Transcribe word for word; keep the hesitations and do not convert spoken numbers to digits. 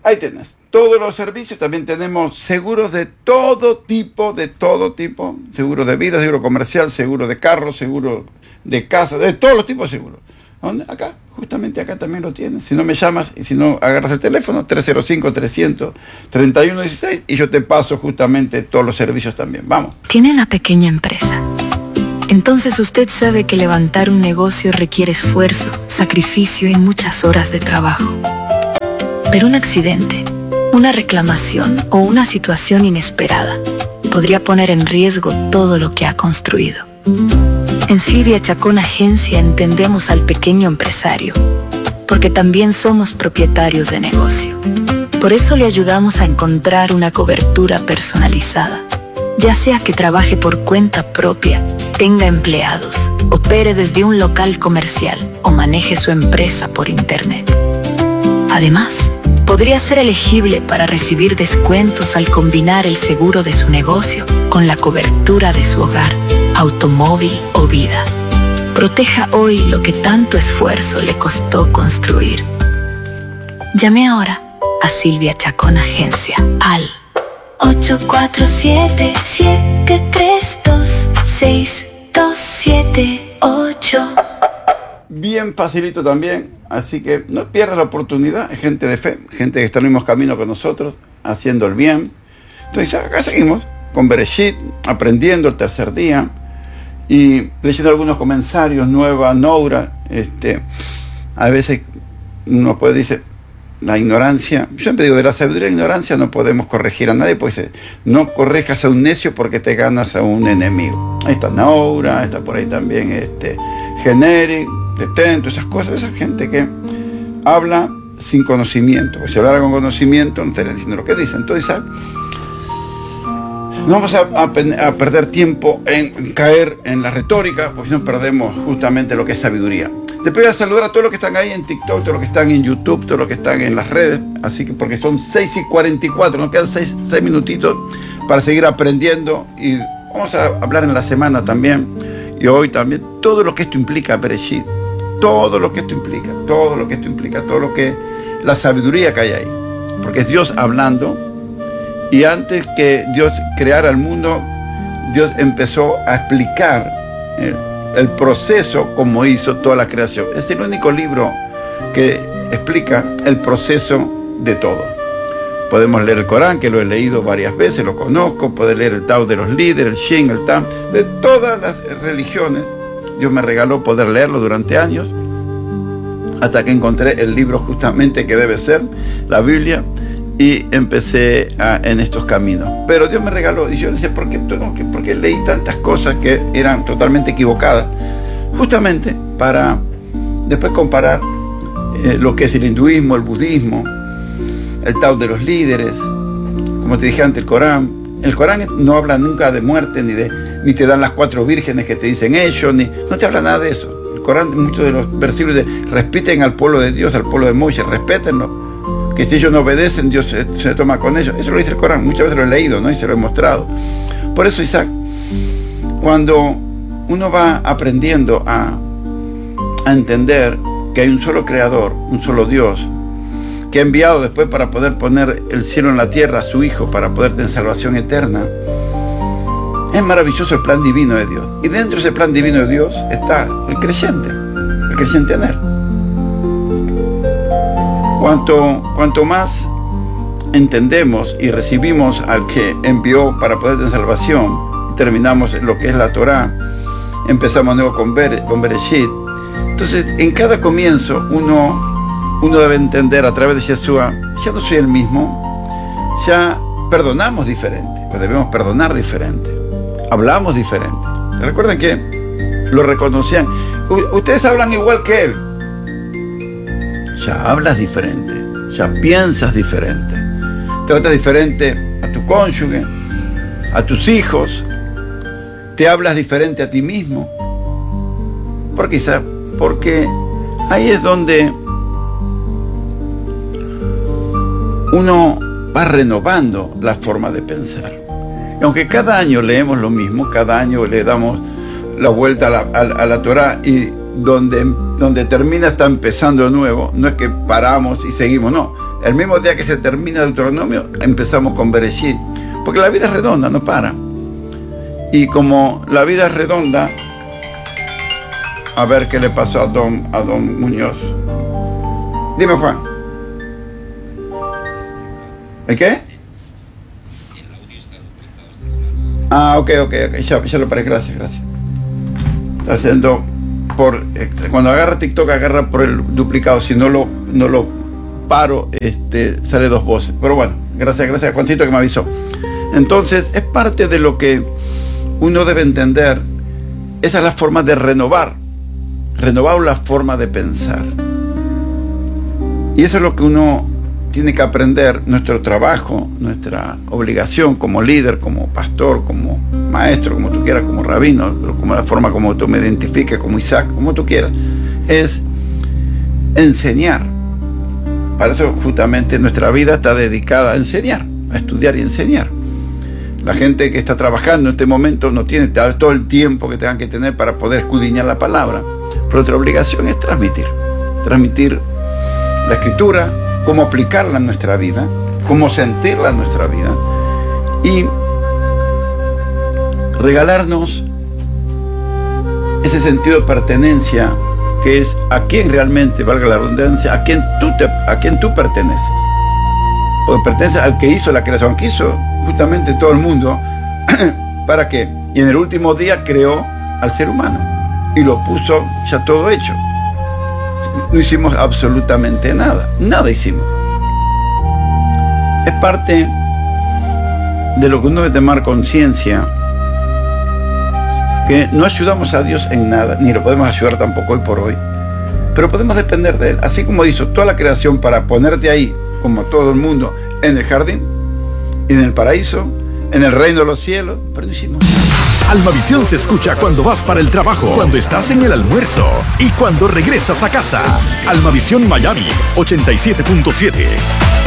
ahí tenés. Todos los servicios, también tenemos seguros de todo tipo, de todo tipo. Seguro de vida, seguro comercial, seguro de carro, seguro de casa, de todos los tipos de seguros. ¿Dónde? Acá, justamente acá también lo tienes. Si no me llamas y si no agarras el teléfono, tres cero cinco, trescientos, treinta y uno dieciséis, y yo te paso justamente todos los servicios también. Vamos. Tiene una pequeña empresa. Entonces usted sabe que levantar un negocio requiere esfuerzo, sacrificio y muchas horas de trabajo. Pero un accidente, una reclamación o una situación inesperada podría poner en riesgo todo lo que ha construido. En Silvia Chacón Agencia entendemos al pequeño empresario, porque también somos propietarios de negocio. Por eso le ayudamos a encontrar una cobertura personalizada, ya sea que trabaje por cuenta propia, tenga empleados, opere desde un local comercial o maneje su empresa por internet. Además, podría ser elegible para recibir descuentos al combinar el seguro de su negocio con la cobertura de su hogar, automóvil o vida. Proteja hoy lo que tanto esfuerzo le costó construir. Llame ahora a Silvia Chacón Agencia al ocho cuatro siete, siete tres dos, seis dos siete ocho. Bien facilito también, así que no pierdas la oportunidad. Gente de fe, gente que está en el mismo camino que nosotros, haciendo el bien. Entonces acá seguimos con Bereshit, aprendiendo el tercer día y leyendo algunos comentarios. Nueva Noura, este, a veces uno puede decir, la ignorancia, yo siempre digo, de la sabiduría y la ignorancia no podemos corregir a nadie, pues no corrijas a un necio porque te ganas a un enemigo. Ahí está Noura, está por ahí también este Generic, Detento, esas cosas, esa gente que habla sin conocimiento. Si hablara con conocimiento no estarían diciendo lo que dicen. Entonces, ¿sabes? No vamos a, a, a perder tiempo en caer en la retórica, porque si no perdemos justamente lo que es sabiduría. Después voy a saludar a todos los que están ahí en TikTok, todos los que están en YouTube, todos los que están en las redes, así que porque son seis y cuarenta y cuatro, nos quedan seis minutitos para seguir aprendiendo y vamos a hablar en la semana también y hoy también todo lo que esto implica, Bereshit, todo lo que esto implica, todo lo que esto implica, todo lo que, la sabiduría que hay ahí, porque es Dios hablando y antes que Dios creara el mundo, Dios empezó a explicar el, el proceso como hizo toda la creación. Es el único libro que explica el proceso de todo. Podemos leer el Corán, que lo he leído varias veces, lo conozco, poder leer el Tao de los líderes, el Shin, el Tam, de todas las religiones. Dios me regaló poder leerlo durante años, hasta que encontré el libro justamente que debe ser, la Biblia, y empecé a, en estos caminos. Pero Dios me regaló, y yo no sé por qué, no, por qué leí tantas cosas que eran totalmente equivocadas, justamente para después comparar eh, lo que es el hinduismo, el budismo, el Tao de los líderes, como te dije antes, el Corán. El Corán no habla nunca de muerte, ni de ni te dan las cuatro vírgenes que te dicen ellos, ni no te habla nada de eso. El Corán, muchos de los versículos de respeten al pueblo de Dios, al pueblo de Moisés, respétenlo, que si ellos no obedecen, Dios se, se toma con ellos. Eso lo dice el Corán, muchas veces lo he leído, ¿no? Y se lo he mostrado. Por eso, Isaac, cuando uno va aprendiendo a, a entender que hay un solo creador, un solo Dios, que ha enviado después para poder poner el cielo en la tierra a su Hijo, para poder tener salvación eterna, es maravilloso el plan divino de Dios. Y dentro de ese plan divino de Dios está el creyente, el creyente en Él. Cuanto, cuanto más entendemos y recibimos al que envió para poder tener salvación, y terminamos lo que es la Torá, empezamos nuevo con, Ber, con Bereshit. Entonces, en cada comienzo, uno, uno debe entender a través de Yeshua, ya no soy el mismo, ya perdonamos diferente, pues debemos perdonar diferente. Hablamos diferente. Recuerden que lo reconocían. U- ustedes hablan igual que él. Ya hablas diferente. Ya piensas diferente. Tratas diferente a tu cónyuge, a tus hijos. Te hablas diferente a ti mismo. ¿Por qué? Porque ahí es donde uno va renovando la forma de pensar. Aunque cada año leemos lo mismo, cada año le damos la vuelta a la, a, a la Torá y donde, donde termina está empezando de nuevo, no es que paramos y seguimos, no, El mismo día que se termina Deuteronomio, empezamos con Bereshit. Porque la vida es redonda, no para. Y como la vida es redonda, a ver qué le pasó a don, a don Muñoz. Dime, Juan. ¿El qué? Ah, ok, ok, ok. Ya, ya lo paré, gracias, gracias. Está haciendo por... Eh, cuando agarra TikTok, agarra por el duplicado. Si no lo, no lo paro, este, sale dos voces. Pero bueno, gracias, gracias a Juancito que me avisó. Entonces, es parte de lo que uno debe entender. Esa es la forma de renovar. Renovar la forma de pensar. Y eso es lo que uno tiene que aprender. Nuestro trabajo, nuestra obligación como líder, como pastor, como maestro, como tú quieras, como rabino, como la forma como tú me identifiques, como Isaac, como tú quieras, es enseñar. Para eso justamente nuestra vida está dedicada a enseñar, a estudiar y enseñar. La gente que está trabajando en este momento no tiene todo el tiempo que tengan que tener para poder escudriñar la palabra. Pero nuestra obligación es transmitir. Transmitir la escritura, cómo aplicarla en nuestra vida, cómo sentirla en nuestra vida. Y regalarnos ese sentido de pertenencia que es a quién realmente, valga la redundancia, a quién tú, te, a quién tú perteneces. Porque pertenece al que hizo la creación, que hizo justamente todo el mundo. ¿Para qué? Y en el último día creó al ser humano y lo puso ya todo hecho. No hicimos absolutamente nada, nada hicimos. Es parte de lo que uno debe tomar conciencia, que no ayudamos a Dios en nada, ni lo podemos ayudar tampoco hoy por hoy, pero podemos depender de Él, así como hizo toda la creación para ponerte ahí, como todo el mundo, en el jardín, en el paraíso, en el reino de los cielos, pero no hicimos nada. Almavisión se escucha cuando vas para el trabajo, cuando estás en el almuerzo y cuando regresas a casa. Almavisión Miami ochenta y siete punto siete.